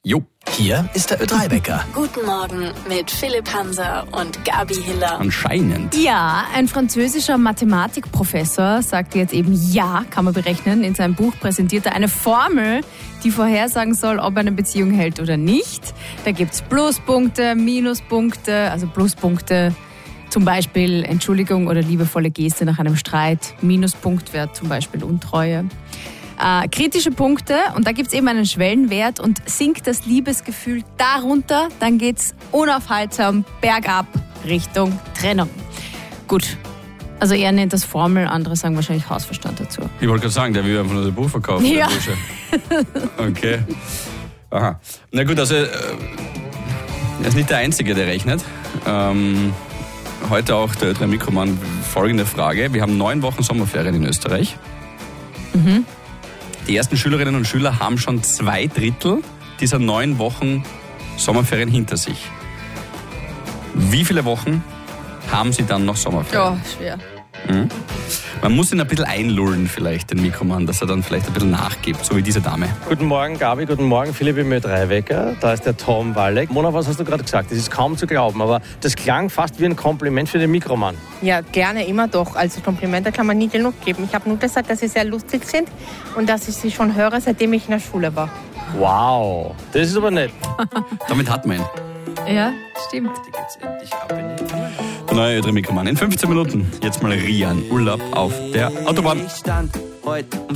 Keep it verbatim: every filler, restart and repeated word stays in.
Jo. Hier ist der Ö drei Wecker. Guten Morgen mit Philipp Hanser und Gabi Hiller. Anscheinend. Ja, ein französischer Mathematikprofessor sagte jetzt eben ja, kann man berechnen. In seinem Buch präsentiert er eine Formel, die vorhersagen soll, ob eine Beziehung hält oder nicht. Da gibt's Pluspunkte, Minuspunkte, also Pluspunkte, zum Beispiel Entschuldigung oder liebevolle Geste nach einem Streit. Minuspunkt wäre zum Beispiel Untreue. Äh, kritische Punkte, und da gibt es eben einen Schwellenwert, und sinkt das Liebesgefühl darunter, dann geht es unaufhaltsam bergab Richtung Trennung. Gut, also er nennt das Formel, andere sagen wahrscheinlich Hausverstand dazu. Ich wollte gerade sagen, der will einfach nur das Buch verkaufen. Ja. Okay. Aha. Na gut, also äh, er ist nicht der Einzige, der rechnet. Ähm, heute auch der Ö drei Mikroman folgende Frage. Wir haben neun Wochen Sommerferien in Österreich. Mhm. Die ersten Schülerinnen und Schüler haben schon zwei Drittel dieser neun Wochen Sommerferien hinter sich. Wie viele Wochen haben sie dann noch Sommerferien? Ja, schwer. Mhm. Man muss ihn ein bisschen einlullen vielleicht, den Mikroman, dass er dann vielleicht ein bisschen nachgibt, so wie diese Dame. Guten Morgen, Gabi. Guten Morgen, Philipp im Ö drei Wecker. Da ist der Tom Walleck. Mona, was hast du gerade gesagt? Das ist kaum zu glauben, aber das klang fast wie ein Kompliment für den Mikroman. Ja, gerne, immer doch. Also Komplimente kann man nie genug geben. Ich habe nur gesagt, dass sie sehr lustig sind und dass ich sie schon höre, seitdem ich in der Schule war. Wow, das ist aber nett. Damit hat man ihn. Ja, stimmt. Der neue Ö drei Mikroman in fünfzehn Minuten. Jetzt mal Rian. Urlaub auf der Autobahn. Ich stand heute